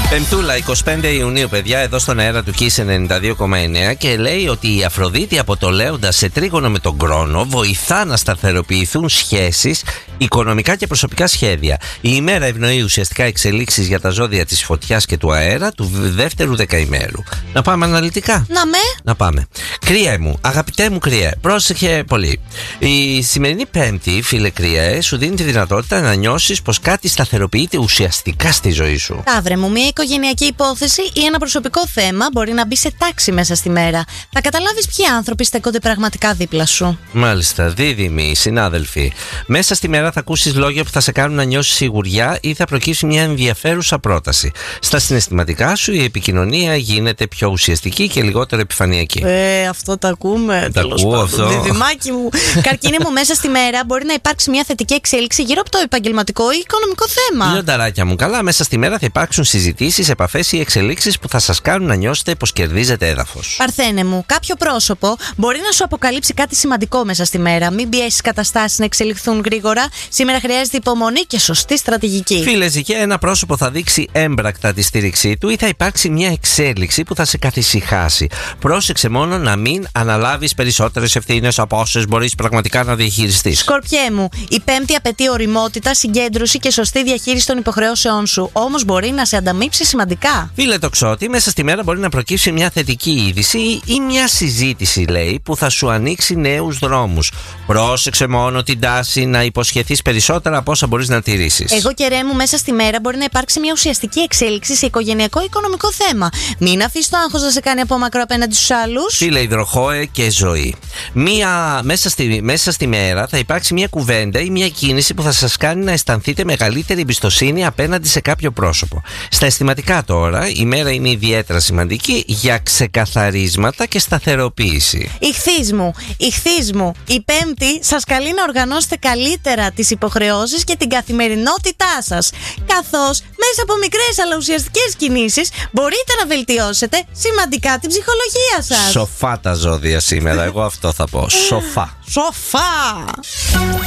Πεμπτούλα, 25 Ιουνίου, παιδιά, εδώ στον αέρα του Kiss 92,9 και λέει ότι η Αφροδίτη από το Λέοντα σε τρίγωνο με τον Κρόνο βοηθά να σταθεροποιηθούν σχέσεις, οικονομικά και προσωπικά σχέδια. Η ημέρα ευνοεί ουσιαστικά εξελίξεις για τα ζώδια της φωτιάς και του αέρα του δεύτερου δεκαημέρου. Να πάμε αναλυτικά. Να πάμε. Κρύε μου, αγαπητέ μου κρύε, πρόσεχε πολύ. Η σημερινή Πέμπτη, φίλε κρύε, σου δίνει τη δυνατότητα να νιώσεις πως κάτι σταθεροποιείται ουσιαστικά στη ζωή σου. Ταύρε μου, μια οικογενειακή υπόθεση ή ένα προσωπικό θέμα μπορεί να μπει σε τάξη μέσα στη μέρα. Θα καταλάβεις ποιοι άνθρωποι στέκονται πραγματικά δίπλα σου. Μάλιστα, δίδυμοι, συνάδελφοι. Μέσα στη μέρα θα ακούσεις λόγια που θα σε κάνουν να νιώσεις σιγουριά ή θα προκύψει μια ενδιαφέρουσα πρόταση. Στα συναισθηματικά σου η επικοινωνία γίνεται πιο ουσιαστική και λιγότερο επιφανειακή. Αυτό τα ακούμε. Τα ακούω αυτό. Διδυμάκι μου. Καρκίνη μου, μέσα στη μέρα μπορεί να υπάρξει μια θετική εξέλιξη γύρω από το επαγγελματικό ή οικονομικό θέμα. Λιονταράκια μου, καλά, μέσα στη μέρα θα υπάρξουν συζητήσεις, επαφές ή εξελίξεις που θα σας κάνουν να νιώσετε πως κερδίζετε έδαφος. Παρθένε μου, κάποιο πρόσωπο μπορεί να σου αποκαλύψει κάτι σημαντικό μέσα στη μέρα. Μην πιέσεις καταστάσεις να εξελιχθούν γρήγορα. Σήμερα χρειάζεται υπομονή και σωστή στρατηγική. Φίλε Ζυγέ, ένα πρόσωπο θα δείξει έμπρακτα τη στήριξή του ή θα υπάρξει μια εξέλιξη που θα σε καθησυχάσει. Πρόσεξε μόνο να μην αναλάβεις περισσότερες ευθύνες από όσες μπορείς πραγματικά να διαχειριστείς. Σκορπιέ μου, η Πέμπτη απαιτεί ωριμότητα, συγκέντρωση και σωστή διαχείριση των υποχρεώσεών σου. Όμως μπορεί να σε ανταμείψει σημαντικά. Φίλε Τοξότη, μέσα στη μέρα μπορεί να προκύψει μια θετική είδηση ή μια συζήτηση, λέει, που θα σου ανοίξει νέους δρόμους. Πρόσεξε μόνο την τάση να υποσχεθείς περισσότερα από όσα μπορείς να τηρήσεις. Εγώ κερέ μου, μέσα στη μέρα μπορεί να υπάρξει μια ουσιαστική εξέλιξη σε οικογενειακό ή οικονομικό θέμα. Μην αφήσεις το άγχος να σε κάνει από μακρό απέναντι στους άλλους. Φίλε Υδροχόε και ζωή. Μέσα στη μέρα θα υπάρξει μια κουβέντα ή μια κίνηση που θα σας κάνει να αισθανθείτε μεγαλύτερη εμπιστοσύνη απέναντι σε κάποιο πρόσωπο. Στα αισθηματικά τώρα, η μέρα είναι ιδιαίτερα σημαντική για ξεκαθαρίσματα και σταθεροποίηση. Ιχθύς μου, η Πέμπτη σας καλεί να οργανώσετε καλύτερα τις υποχρεώσεις και την καθημερινότητά σας. Καθώς μέσα από μικρές αλλά ουσιαστικές κινήσεις μπορείτε να βελτιώσετε σημαντικά την ψυχολογία σας. Σοφά τα ζώδια σήμερα, εγώ αυτό θα πω. Σοφά.